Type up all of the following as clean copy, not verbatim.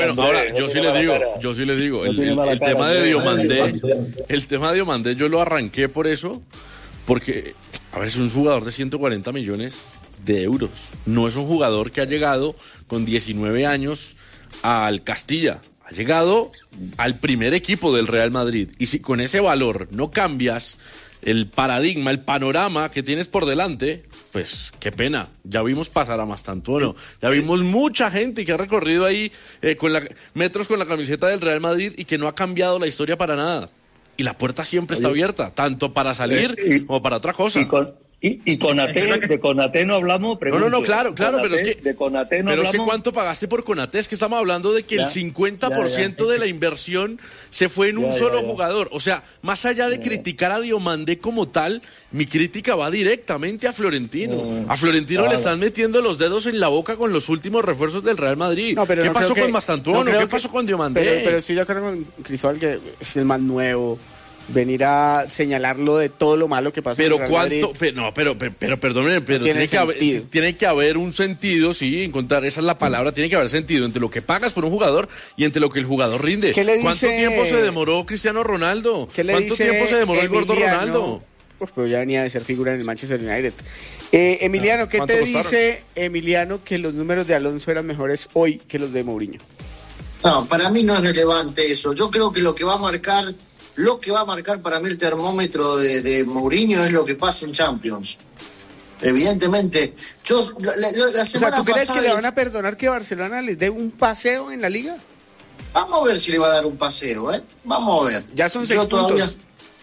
Bueno, ahora, yo sí les digo, el tema de Diomandé, yo lo arranqué por eso, porque, a ver, es un jugador de 140 millones de euros. No es un jugador que ha llegado con 19 años al Castilla. Ha llegado al primer equipo del Real Madrid. Y si con ese valor no cambias el paradigma, el panorama que tienes por delante, pues qué pena. Ya vimos pasar a Mastantuono, ya vimos mucha gente que ha recorrido ahí metros con la camiseta del Real Madrid y que no ha cambiado la historia para nada. Y la puerta siempre está abierta, tanto para salir como para otra cosa. Y Konaté, de Konaté no hablamos. No, claro, Konaté, pero es que de Konaté no pero hablamos. es que ¿cuánto pagaste por Konaté? Es que estamos hablando de que el 50% de la inversión se fue en un solo jugador. O sea, más allá de criticar a Diomandé como tal, mi crítica va directamente a Florentino. A Florentino le están metiendo los dedos en la boca con los últimos refuerzos del Real Madrid. ¿Qué pasó con Mastantuono? ¿Qué pasó con Diomandé? Pero sí, yo creo con Cristóbal que es el más nuevo. Venir a señalarlo de todo lo malo que pasa pero en el Real Madrid. Pero perdóneme, pero tiene que haber un sentido, sí, encontrar, esa es la palabra, tiene que haber sentido entre lo que pagas por un jugador y entre lo que el jugador rinde. ¿Cuánto tiempo se demoró Cristiano Ronaldo? ¿Cuánto tiempo se demoró el gordo Ronaldo? Pero ya venía de ser figura en el Manchester United. Emiliano, ¿qué te dice Emiliano que los números de Alonso eran mejores hoy que los de Mourinho? No, para mí no es relevante eso. Yo creo que lo que va a marcar para mí el termómetro de Mourinho es lo que pasa en Champions. Evidentemente, la semana ¿tú crees pasada que le van a perdonar que Barcelona les dé un paseo en la Liga? Vamos a ver si le va a dar un paseo, Vamos a ver. Ya son 6 puntos.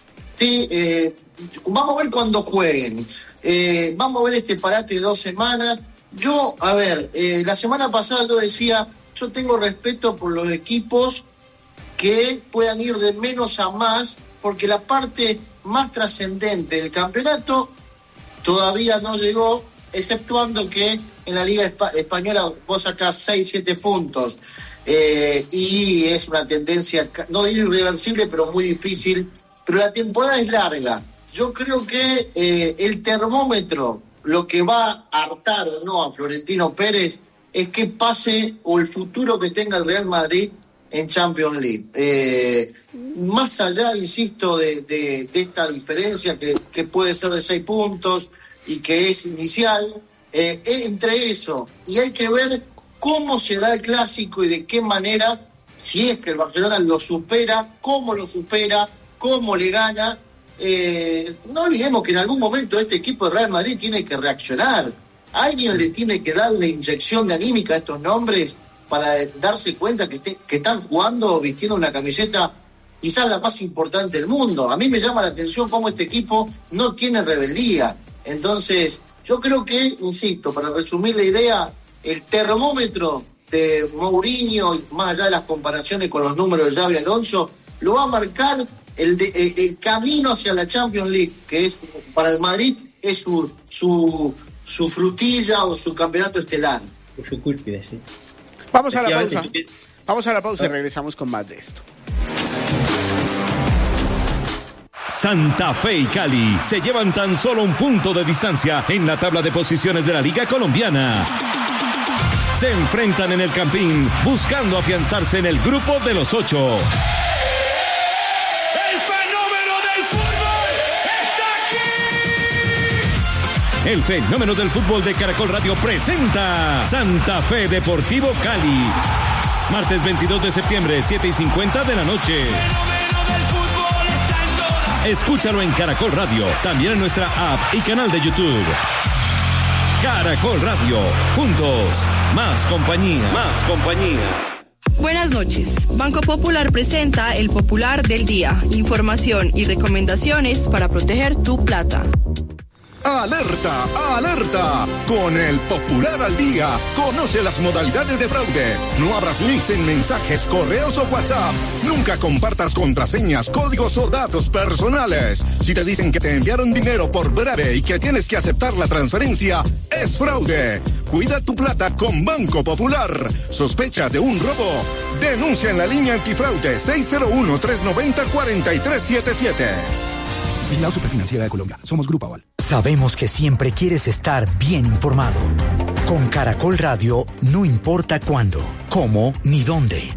Sí, vamos a ver cuando jueguen. Vamos a ver este parate de 2 semanas. Yo, a ver, la semana pasada yo decía, yo tengo respeto por los equipos que puedan ir de menos a más, porque la parte más trascendente del campeonato todavía no llegó, exceptuando que en la Liga Española vos sacás 6, 7 puntos, y es una tendencia, no digo irreversible, pero muy difícil, pero la temporada es larga. Yo creo que el termómetro, lo que va a hartar o no a Florentino Pérez, es que pase o el futuro que tenga el Real Madrid en Champions League. Más allá, insisto, de esta diferencia que puede ser de 6 puntos y que es inicial, entre eso y hay que ver cómo se da el clásico y de qué manera, si es que el Barcelona lo supera, cómo lo supera, cómo le gana. No olvidemos que en algún momento este equipo de Real Madrid tiene que reaccionar. Alguien le tiene que dar una inyección de anímica a estos nombres para darse cuenta que están jugando, vistiendo una camiseta quizás la más importante del mundo. A mí me llama la atención cómo este equipo no tiene rebeldía. Entonces, yo creo que, insisto, para resumir la idea, el termómetro de Mourinho, y más allá de las comparaciones con los números de Xabi Alonso, lo va a marcar el camino hacia la Champions League, que es para el Madrid es su frutilla o su campeonato estelar. Su cúspide, sí. Vamos a la pausa y regresamos con más de esto. Santa Fe y Cali se llevan tan solo un punto de distancia en la tabla de posiciones de la Liga Colombiana. Se enfrentan en el Campín buscando afianzarse en el grupo de los 8. El fenómeno del fútbol de Caracol Radio presenta Santa Fe Deportivo Cali. Martes 22 de septiembre, 7:50 de la noche. Escúchalo en Caracol Radio, también en nuestra app y canal de YouTube. Caracol Radio, juntos, más compañía. Buenas noches. Banco Popular presenta el Popular del Día. Información y recomendaciones para proteger tu plata. ¡Alerta! ¡Alerta! Con el Popular al Día, conoce las modalidades de fraude. No abras links en mensajes, correos o WhatsApp. Nunca compartas contraseñas, códigos o datos personales. Si te dicen que te enviaron dinero por breve y que tienes que aceptar la transferencia, es fraude. Cuida tu plata con Banco Popular. ¿Sospechas de un robo? Denuncia en la línea antifraude 601-390-4377. Vigilado Superfinanciera de Colombia. Somos Grupo Aval. Sabemos que siempre quieres estar bien informado. Con Caracol Radio, no importa cuándo, cómo ni dónde.